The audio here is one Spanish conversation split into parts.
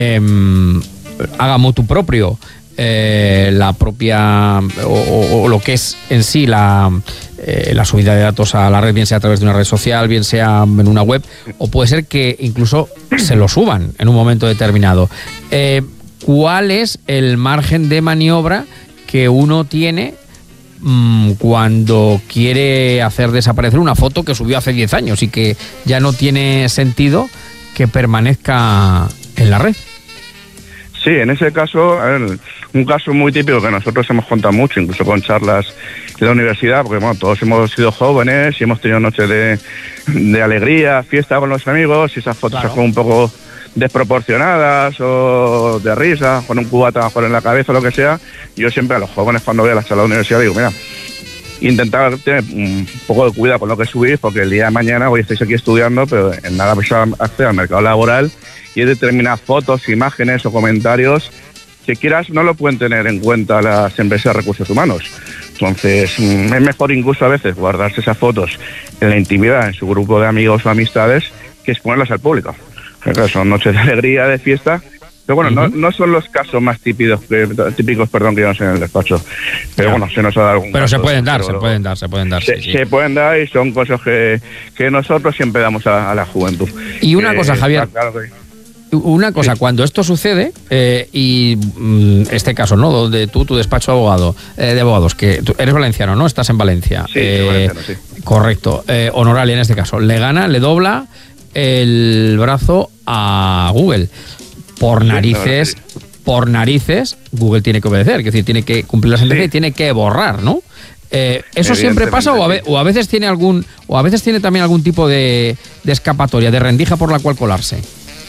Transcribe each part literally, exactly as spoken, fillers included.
eh, haga motu propio eh, la propia o, o, o lo que es en sí la, eh, la subida de datos a la red, bien sea a través de una red social, bien sea en una web, o puede ser que incluso se lo suban en un momento determinado. Eh, ¿Cuál es el margen de maniobra que uno tiene mmm, cuando quiere hacer desaparecer una foto que subió hace diez años y que ya no tiene sentido que permanezca en la red? Sí, en ese caso, a ver, un caso muy típico que nosotros hemos contado mucho, incluso con charlas de la universidad, porque bueno, todos hemos sido jóvenes y hemos tenido noches de, de alegría, fiesta con los amigos, y esas fotos claro. son un poco desproporcionadas o de risa, con un cubata mejor en la cabeza o lo que sea. Yo siempre a los jóvenes cuando voy a la charla de la universidad digo, mira, intentar tener un poco de cuidado con lo que subís, porque el día de mañana hoy estáis aquí estudiando, pero en nada vais a acceder al mercado laboral y hay determinadas fotos, imágenes o comentarios que quieras no lo pueden tener en cuenta las empresas de recursos humanos. Entonces es mejor incluso a veces guardarse esas fotos en la intimidad, en su grupo de amigos o amistades, que exponerlas al público. Claro, son noches de alegría, de fiesta, pero bueno, uh-huh. no, no son los casos más típicos, típicos perdón, que llevamos en el despacho. Pero yeah. bueno, se nos ha dado algún Pero caso, se pueden dar, pero, se pueden dar, se pueden dar. Se, sí, sí. se pueden dar y son cosas que, que nosotros siempre damos a, a la juventud. Y una que, cosa, Javier, claro que, una cosa, sí. cuando esto sucede, eh, y mm, este caso, ¿no? Donde tú, tu despacho de abogado, eh, de abogados, que tú eres valenciano, ¿no? Estás en Valencia. Sí, eh, valenciano, sí. Correcto. Eh, Honoralia, en este caso, le gana, le dobla el brazo a Google. Por narices, sí, no, sí. por narices, Google tiene que obedecer, es decir, tiene que cumplir la sentencia sí. y tiene que borrar, ¿no? Eh, ¿Eso siempre pasa o a, ve, o a veces tiene algún o a veces tiene también algún tipo de, de escapatoria, de rendija por la cual colarse?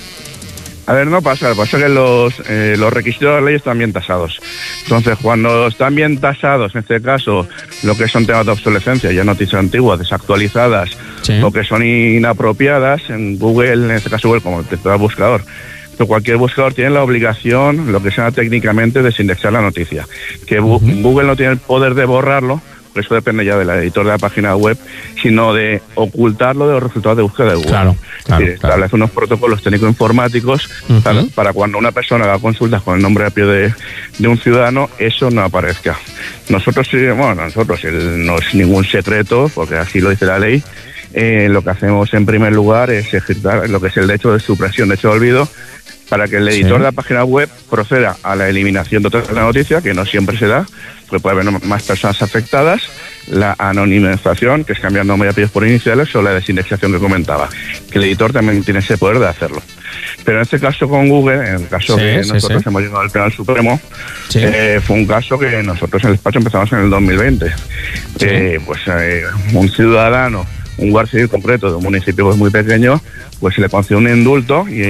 A ver, no pasa, pasa que los, eh, los requisitos de la ley están bien tasados. Entonces, cuando están bien tasados, en este caso, lo que son temas de obsolescencia, ya noticias antiguas, desactualizadas, sí. o que son inapropiadas, en Google, en este caso Google, como el principal buscador, pero cualquier buscador tiene la obligación, lo que sea técnicamente, de desindexar la noticia. Que uh-huh. Google no tiene el poder de borrarlo, por eso depende ya del editor de la página web, sino de ocultarlo de los resultados de búsqueda de Google. Claro, claro, sí, establece claro. unos protocolos técnico-informáticos uh-huh. para, para cuando una persona haga consultas con el nombre propio de, de un ciudadano, eso no aparezca. Nosotros, bueno, nosotros el, no es ningún secreto, porque así lo dice la ley, eh, lo que hacemos en primer lugar es ejecutar lo que es el derecho de supresión, derecho de olvido, para que el editor sí. de la página web proceda a la eliminación total de la noticia, que no siempre se da, porque puede haber más personas afectadas, la anonimización, que es cambiar nombre y apellidos por iniciales, o la desindexación que comentaba, que el editor también tiene ese poder de hacerlo. Pero en este caso con Google, en el caso sí, que sí, nosotros sí. hemos llegado al Tribunal Supremo, sí. eh, fue un caso que nosotros en el despacho empezamos en el dos mil veinte. Sí. Eh, pues eh, un ciudadano, un guardia civil concreto de un municipio pues, muy pequeño, pues se le concedió un indulto y,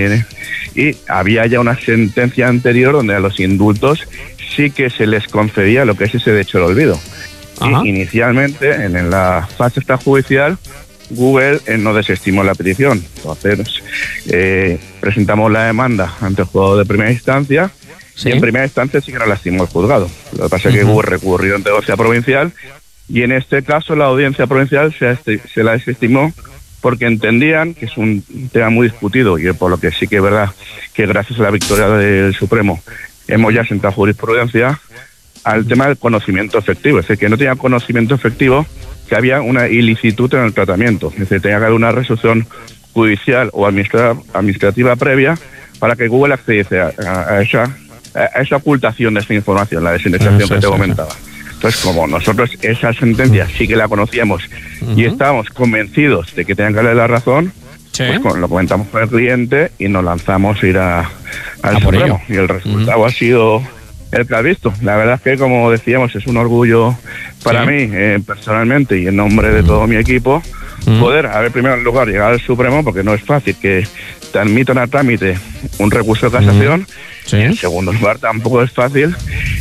y había ya una sentencia anterior donde a los indultos sí que se les concedía lo que es ese derecho al olvido. Ajá. Y inicialmente, en, en la fase extrajudicial, Google eh, no desestimó la petición. Entonces, eh, presentamos la demanda ante el juzgado de primera instancia, ¿sí? y en primera instancia sí que la lastimó el juzgado. Lo que pasa es uh-huh. que Google recurrió ante la audiencia provincial, y en este caso la audiencia provincial se, se la desestimó porque entendían que es un tema muy discutido, y por lo que sí que es verdad que gracias a la victoria del Supremo hemos ya sentado jurisprudencia al tema del conocimiento efectivo. Es decir, que no tenía conocimiento efectivo, que había una ilicitud en el tratamiento. Es decir, tenía que haber una resolución judicial o administrativa, administrativa previa para que Google accediese a, a, a, esa, a esa ocultación de esa información, la desindexación sí, sí, que te sí, comentaba. Sí. Entonces, como nosotros esa sentencia sí que la conocíamos uh-huh. y estábamos convencidos de que tenían que darle la razón, sí. pues con, lo comentamos con el cliente y nos lanzamos a ir a, al Supremo. Y el resultado uh-huh. ha sido el que has visto. La verdad es que, como decíamos, es un orgullo para sí. mí, eh, personalmente, y en nombre de uh-huh. todo mi equipo, uh-huh. poder, a ver, primero en lugar, llegar al Supremo, porque no es fácil que te admitan a trámite un recurso de casación, uh-huh. sí. y en segundo lugar, tampoco es fácil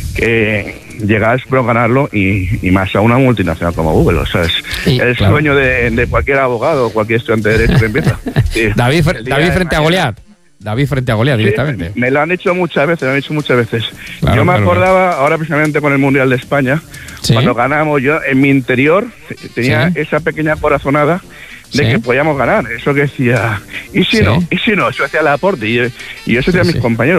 que llegar al Supremo, ganarlo, y, y más a una multinacional como Google. O sea, es sí, el claro. sueño de, de cualquier abogado o cualquier estudiante de Derecho que empieza. Sí, David, David frente a Goliat. David frente a Goliat, sí, directamente. Me lo han hecho muchas veces, me lo han hecho muchas veces. Claro, yo me claro, acordaba, claro. ahora precisamente con el Mundial de España, ¿sí? cuando ganamos, yo en mi interior tenía ¿sí? esa pequeña corazonada de ¿sí? que podíamos ganar. Eso que decía, ¿y si ¿sí? no? ¿Y si no? Eso hacía el aporte, y, y eso decía sí, mis sí. compañeros.